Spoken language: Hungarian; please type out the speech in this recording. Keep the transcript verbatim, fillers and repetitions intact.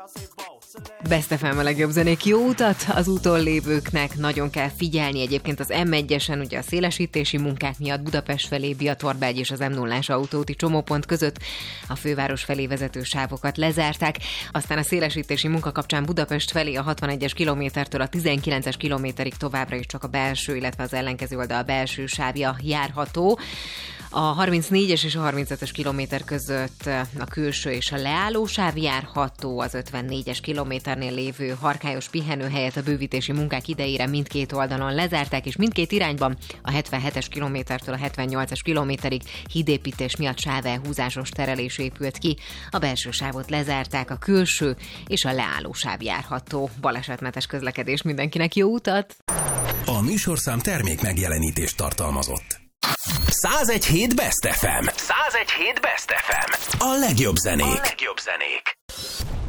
Best ef em a legjobb zenék, jó utat az úton lévőknek, nagyon kell figyelni egyébként az em egyesen, ugye a szélesítési munkák miatt Budapest felé Biatorbágy és az em nullás autóúti csomópont között a főváros felé vezető sávokat lezárták, aztán a szélesítési munka kapcsán Budapest felé a hatvanegyes kilométertől a tizenkilences kilométerig továbbra is csak a belső, illetve az ellenkező oldal belső sávja járható. A harmincnégyes és a harmincötös kilométer között a külső és a leálló sáv járható, az ötvennégyes kilométernél lévő harkályos pihenőhelyet a bővítési munkák idejére mindkét oldalon lezárták, és mindkét irányban a hetvenhetes kilométertől a hetvennyolcas kilométerig hídépítés miatt sávelhúzásos terelés épült ki. A belső sávot lezárták, a külső és a leálló sáv járható. Balesetmentes közlekedés mindenkinek, jó utat! A műsorszám termék megjelenítést tartalmazott. százegy hét Best ef em. százegy hét Best ef em. A legjobb zenék. A legjobb zenék.